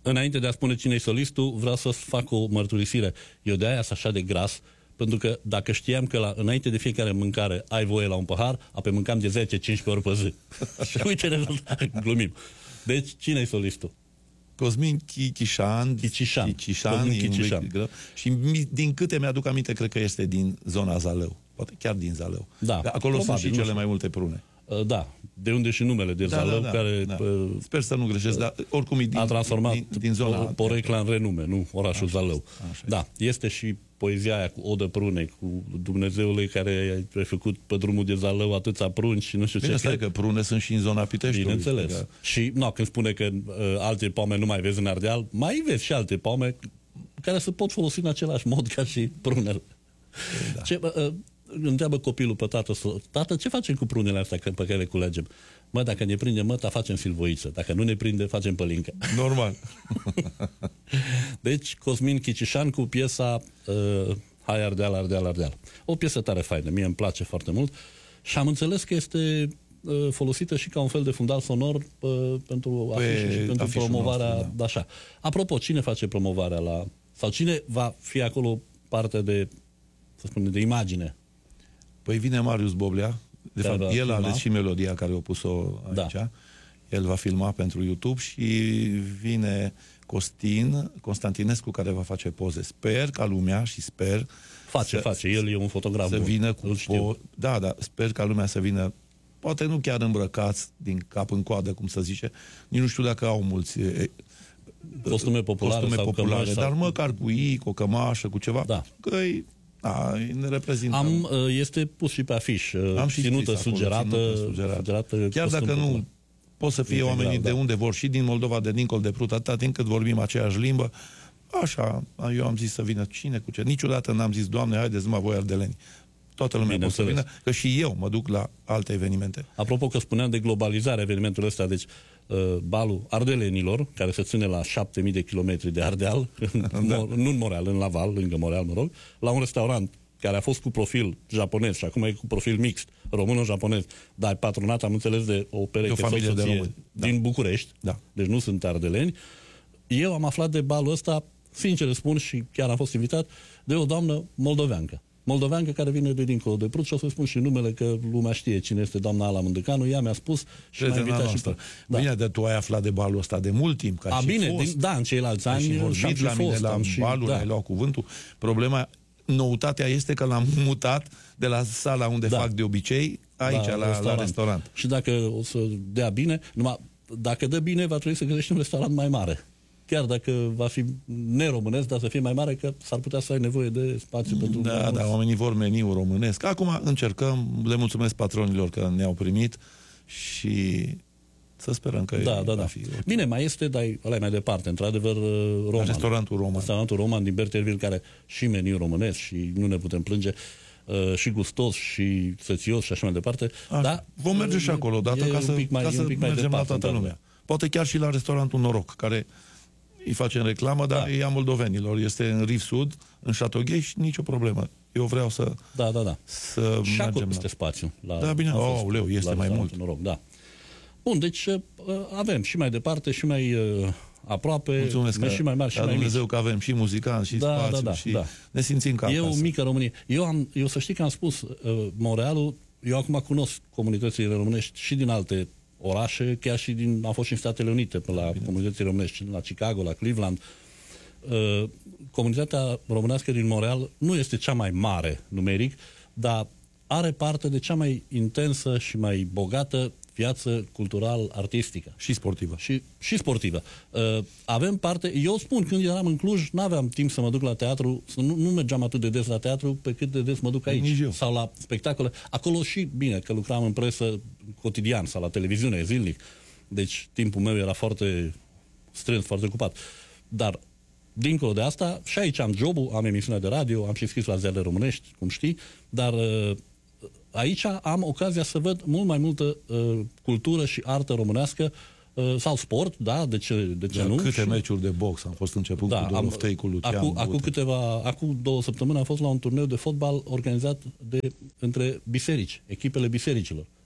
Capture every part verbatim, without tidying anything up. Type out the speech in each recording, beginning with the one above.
înainte de a spune cine e solistul, vreau să fac o mărturisire. Eu de aia sunt așa de gras, pentru că dacă știam că la, înainte de fiecare mâncare ai voie la un pahar, apoi mâncam de zece cincisprezece ori pe zi. Și uite rezultat, glumim. Deci, cine e solistul? Cosmin Chicișan. Chicișan. Chicișan, Chicișan. Și din câte mi-aduc aminte, cred că este din zona Zalău. Poate chiar din Zalău. Da, acolo probabil, sunt și cele știu. mai multe prune. Da, de unde și numele de da, Zalău, da, da, care... Da. Sper să nu greșesc, dar oricum e din, a transformat din, din zona... Porecla în renume, nu? Orașul așa Zalău. Așa da, este și poezia aia cu Odă Prunei, cu Dumnezeului care a făcut pe drumul de Zalău atâția pruni și nu știu Bine, ce. Bine, că prune sunt și în zona Piteștiului. Bineînțeles. Că... Și no, când spune că uh, alte pome nu mai vezi în Ardeal, mai vezi și alte pome care se pot folosi în același mod ca și prunele. Da. Ce, uh, întreabă copilul pe tată, tată, ce facem cu prunele astea pe care le culegem? Mă, dacă ne prinde măta, facem silvoiță. Dacă nu ne prinde, facem pălincă. Normal. Deci, Cosmin Chicișan cu piesa uh, Hai Ardeal, Ardeal, Ardeal. O piesă tare faină, mie îmi place foarte mult și am înțeles că este uh, folosită și ca un fel de fundal sonor uh, pentru afișe și pentru promovarea, nostru, da. Așa. Apropo, cine face promovarea la... Sau cine va fi acolo parte de, să spunem, de imagine? Păi vine Marius Boblea. De fapt, el filma. a ales și melodia care o pus-o aici. Da. El va filma pentru YouTube și vine Costin Constantinescu care va face poze. Sper ca lumea și sper face, să, face. El e un fotograf să bun. vină cu po- da, da, sper ca lumea să vină poate nu chiar îmbrăcați din cap în coadă, cum să zice. Nici nu știu dacă au mulți e, costume populare, costume sau populare cămăși, dar sau... măcar cu i, cu o cămașă, cu ceva. Da. Că-i A, ne reprezintă. Am, este pus și pe afiș. Am și ținută sugerată, acolo, ținută sugerată. Chiar dacă nu popular. Pot să fie e oamenii egal, de da. unde vor, și din Moldova, de dincolo de Prut, atâta timp cât vorbim aceeași limbă, așa, eu am zis să vină cine cu ce. Niciodată n-am zis, Doamne, haideți numai voi ardeleni. Toată lumea poate să vină, că și eu mă duc la alte evenimente. Apropo că spuneam de globalizarea evenimentului ăsta, deci uh, balul ardelenilor, care se ține la șapte mii de kilometri de Ardeal, da. nu în Moreal, în Laval, lângă Moreal, mă rog, la un restaurant care a fost cu profil japonez și acum e cu profil mixt, român-japonez, dar patronat, am înțeles, de o pereche de o familie de români din da. București, da. Deci nu sunt ardeleni. Eu am aflat de balul ăsta, sincer spun, și chiar am fost invitat, de o doamnă moldoveancă. Moldoveancă care vine de dincolo de Prut și o să spun și numele, că lumea știe cine este doamna Ala Mândăcanu, ea mi-a spus și m-a invitat și pe... Da. Bine, de tu ai aflat de balul ăsta de mult timp, ca A, și bine, fost. Din, da, în ceilalți ani și am și la mine fost, la și, balul, da. ai luat cuvântul. Problema, noutatea este că l-am mutat de la sala unde da. fac de obicei, aici, la, la, restaurant. la restaurant. Și dacă o să dea bine, numai dacă dă bine, va trebui să găsești un restaurant mai mare. Chiar dacă va fi neromânesc, dar să fie mai mare, că s-ar putea să ai nevoie de spațiu pentru... Da, da, oamenii vor meniu românesc. Acum încercăm, le mulțumesc patronilor că ne-au primit și să sperăm că da, da, va da. fi okay. Bine, mai este, dar ăla e mai departe, într-adevăr, Roman. Restaurantul Roman. Restaurantul Roman din Berterville, care și meniu românesc și nu ne putem plânge, uh, și gustos și sățios și așa mai departe. A, da, vom merge și acolo odată ca să, mai, ca să mergem departe, la toată lumea. Poate chiar și la restaurantul Noroc, care îi facem reclamă, dar da. e a moldovenilor. Este în Riv Sud, în Șatogheș, nicio problemă. Eu vreau să Da, da, da. Să și mergem este la... spațiu. La, da, bine, oh, leu, este mai mult. Noroc, da. Bun, deci avem și mai departe, și mai uh, aproape, mulțumesc și mai mari, și mai mici. Dumnezeu că avem și muzicanți, și da, spațiu, da, da, și da. ne simțim ca E acasă. o mică Românie. Eu, am, eu să știi că am spus, uh, Montrealul, eu acum cunosc comunitățile românești și din alte orașe, chiar și din, am fost și în Statele Unite, pe la bine. Comunitățile românești, la Chicago, la Cleveland. Uh, comunitatea românească din Montreal nu este cea mai mare numeric, dar are parte de cea mai intensă și mai bogată viață cultural-artistică. Și sportivă. Și, și sportivă. Uh, avem parte, eu spun, când eram în Cluj, n-aveam timp să mă duc la teatru, să nu, nu mergeam atât de des la teatru, pe cât de des mă duc aici. Sau la spectacole. Acolo și, bine, că lucram în presă cotidian sau la televiziune, zilnic. Deci timpul meu era foarte strâns, foarte ocupat. Dar, dincolo de asta, și aici am jobul, am emisiunea de radio, am și scris la ziarele românești, cum știi, dar uh, aici am ocazia să văd mult mai multă uh, cultură și artă românească, uh, sau sport, da, de ce, de ce da, nu? Câte și... meciuri de box am fost început da, cu Doroftei, cu Lucian. Acum, acum câteva, acum două săptămâni am fost la un turneu de fotbal organizat de, între biserici, echipele bisericilor.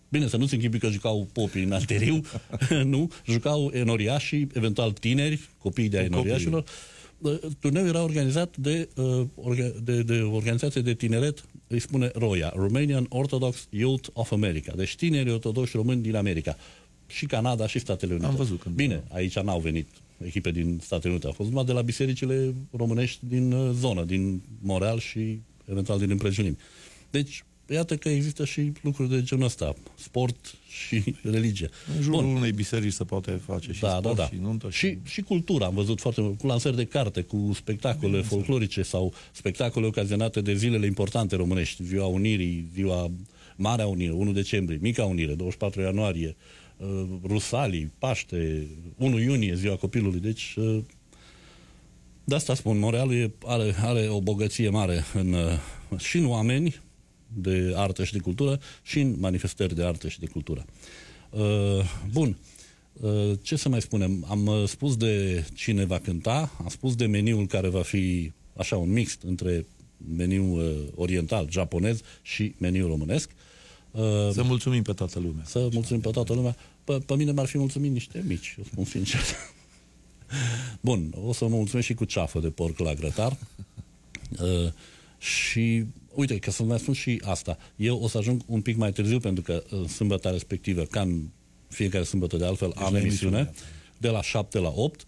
Bine, să nu-ți închipui că jucau popii în alteriu, nu, jucau enoriașii, eventual tineri, copiii de enoriașilor. Turneul era organizat de, de, de organizație de tineret, îi spune ROIA, Romanian Orthodox Youth of America, deci tineri ortodoxi români din America. Și Canada și Statele Unite. Am văzut când. Bine, aici n-au venit echipe din Statele Unite, au fost numai de la bisericile românești din zonă, din Montreal și eventual din împrejurimi. Deci, iată că există și lucruri de genul ăsta, sport și religie. În jurul Bun. unei biserici se poate face și da, sport da, da. și nuntă. Și... și, și cultura, am văzut foarte mult, cu lansări de carte, cu spectacole Bine, folclorice sau spectacole ocazionate de zilele importante românești, Ziua Unirii, Ziua Marea Unire, unu decembrie, Mica Unire, douăzeci și patru ianuarie, uh, Rusalii, Paște, unu iunie, Ziua Copilului. Deci, uh, de asta spun, Montrealul are, are o bogăție mare în, uh, și în oameni de artă și de cultură și în manifestări de artă și de cultură. Uh, bun. Uh, ce să mai spunem? Am uh, spus de cine va cânta, am spus de meniul care va fi așa un mixt între meniul uh, oriental, japonez și meniul românesc. Uh, să mulțumim pe toată lumea. Să mulțumim pe toată lumea. Pe, pe mine m-ar fi mulțumit niște mici, eu spun sincer. Bun, o să mă mulțumesc și cu ceafă de porc la grătar. Uh, și uite, că să mai spun și asta. Eu o să ajung un pic mai târziu, pentru că în sâmbătă respectivă, ca în fiecare sâmbătă de altfel, deci am emisiune, emisiune, de la șapte la opt.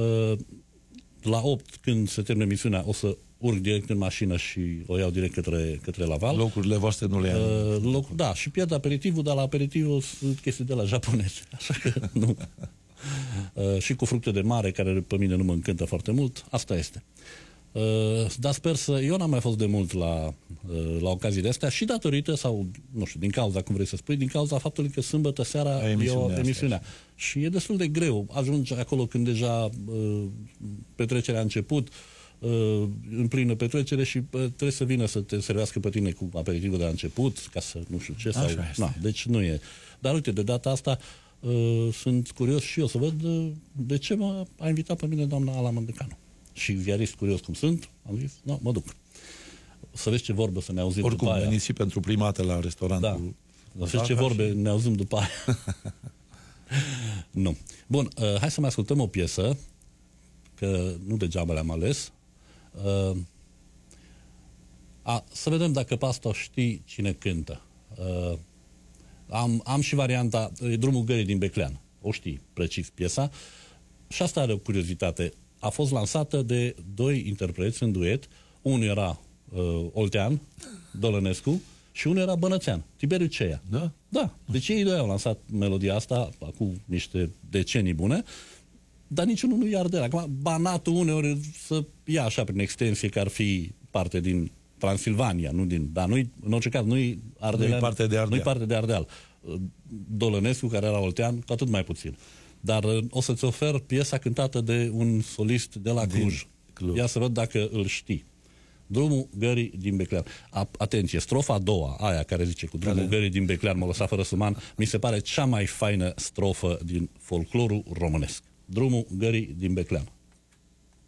La opt, când se termină emisiunea, o să urc direct în mașină și o iau direct către, către Laval. Locurile voastre nu le iau. Uh, loc, da, și pierd aperitivul, dar la aperitivul sunt chestii de la japonezi. Așa că nu. Uh, și cu fructe de mare, care pe mine nu mă încântă foarte mult. Asta este. Uh, dar sper să... Eu n-am mai fost de mult la, uh, la ocazii de astea și datorită, sau, nu știu, din cauza, cum vrei să spui, din cauza faptului că sâmbătă seara e o emisiunea. Și e destul de greu. Ajungi acolo când deja uh, petrecerea a început, uh, în plină petrecere și uh, trebuie să vină să te servească pe tine cu aperitivul de la început, ca să nu știu ce. Sau, na, deci nu e. Dar uite, de data asta uh, sunt curios și eu să văd uh, de ce m-a invitat pe mine doamna Ala Mândecanu. Și ziarist curios cum sunt, am zis, nu, mă duc. Să vezi ce vorbă să ne auzim Oricum, după aia. Oricum, veniți și pentru prima dată la restaurantul. Da, să vezi ce vorbe și... ne auzim după aia. Nu. Bun, uh, hai să mai ascultăm o piesă, că nu degeaba le-am ales. Uh, a, să vedem dacă pe asta știi cine cântă. Uh, am, am și varianta, e Drumul Gării din Beclean. O știi precis piesa. Și asta are o curiozitate. A fost lansată de doi interpreți în duet. Unul era uh, Oltean, Dolănescu, și unul era Bănățean, Tiberiu Ceia. Da? Da. Deci ei doi au lansat melodia asta acum niște decenii bune, dar niciunul nu i-ar de. Acum, Banatul uneori să ia așa prin extensie că ar fi parte din Transilvania, nu din... Dar nu în orice caz, nu-i Ardelean, nu-i parte de Ardeal. Nu-i parte de Ardeal. Dolănescu, care era Oltean, cu atât mai puțin. Dar o să-ți ofer piesa cântată de un solist de la Cluj. Cluj. Ia să văd dacă îl știi. Drumul Gării din Beclean. A, atenție, strofa a doua, aia care zice cu Drumul Gării din Beclean, mă lăsa fără suman, mi se pare cea mai faină strofă din folclorul românesc. Drumul Gării din Beclean.